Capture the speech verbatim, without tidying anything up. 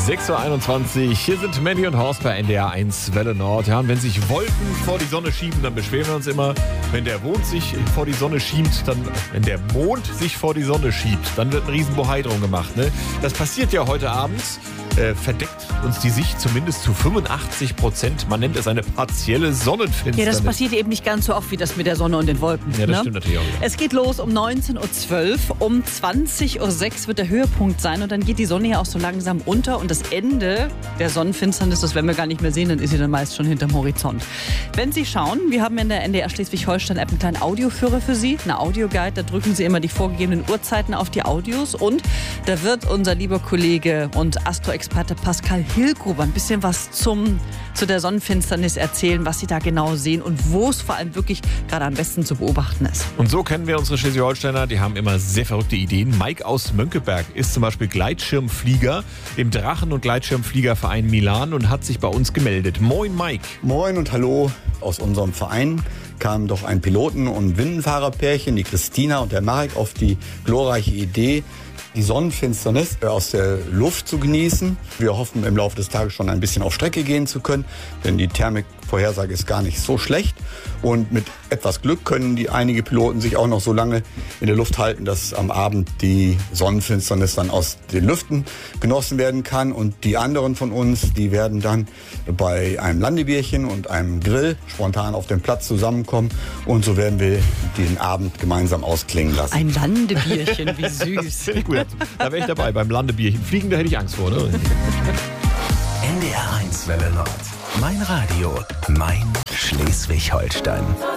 sechs Uhr einundzwanzig, hier sind Mandy und Horst bei N D R eins Welle Nord. Ja, und wenn sich Wolken vor die Sonne schieben, dann beschweren wir uns immer. Wenn der Mond sich vor die Sonne schiebt, dann, wenn der Mond sich vor die Sonne schiebt, dann wird ein Riesenbohai drum gemacht. Ne? Das passiert ja heute Abend. Äh, verdeckt uns die Sicht zumindest zu fünfundachtzig Prozent. Man nennt es eine partielle Sonnenfinsternis. Ja, das passiert eben nicht ganz so oft wie das mit der Sonne und den Wolken. Ja, das ne? stimmt natürlich auch wieder. Es geht los um neunzehn Uhr zwölf. Um zwanzig Uhr sechs wird der Höhepunkt sein und dann geht die Sonne ja auch so langsam unter und das Ende der Sonnenfinsternis, das werden wir gar nicht mehr sehen, dann ist sie dann meist schon hinterm Horizont. Wenn Sie schauen, wir haben in der N D R Schleswig-Holstein-App einen kleinen Audioführer für Sie, eine Audioguide, da drücken Sie immer die vorgegebenen Uhrzeiten auf die Audios und da wird unser lieber Kollege und Astroexperte Pascal Hilgruber ein bisschen was zum, zu der Sonnenfinsternis erzählen, was Sie da genau sehen und wo es vor allem wirklich gerade am besten zu beobachten ist. Und so kennen wir unsere Schleswig-Holsteiner, die haben immer sehr verrückte Ideen. Mike aus Mönckeberg ist zum Beispiel Gleitschirmflieger im Drachen- und Gleitschirmfliegerverein Milan und hat sich bei uns gemeldet. Moin Mike. Moin und hallo. Aus unserem Verein kamen doch ein Piloten- und Windenfahrerpärchen, die Christina und der Marek, auf die glorreiche Idee, die Sonnenfinsternis aus der Luft zu genießen. Wir hoffen, im Laufe des Tages schon ein bisschen auf Strecke gehen zu können, denn die Thermikvorhersage ist gar nicht so schlecht. Und mit etwas Glück können die einige Piloten sich auch noch so lange in der Luft halten, dass am Abend die Sonnenfinsternis dann aus den Lüften genossen werden kann. Und die anderen von uns, die werden dann bei einem Landebierchen und einem Grill spontan auf dem Platz zusammenkommen. Und so werden wir den Abend gemeinsam ausklingen lassen. Ein Landebierchen, wie süß. Finde ich gut. Da wäre ich dabei, beim Landebierchen. Fliegen, da hätte ich Angst vor, ne? N D R eins Welle Nord. Mein Radio, mein Schleswig-Holstein.